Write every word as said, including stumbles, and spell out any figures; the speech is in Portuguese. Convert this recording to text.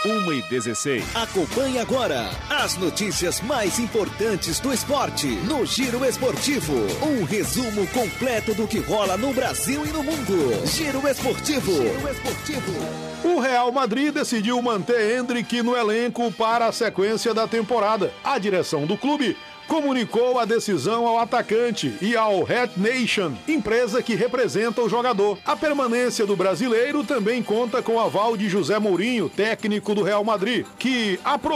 uma e dezesseis. Acompanhe agora as notícias mais importantes do esporte no Giro Esportivo. Um resumo completo do que rola no Brasil e no mundo. Giro Esportivo. Giro Esportivo. O Real Madrid decidiu manter Endrick no elenco para a sequência da temporada. A direção do clube comunicou a decisão ao atacante e ao Red Nation, empresa que representa o jogador. A permanência do brasileiro também conta com o aval de José Mourinho, técnico do Real Madrid, que aprovou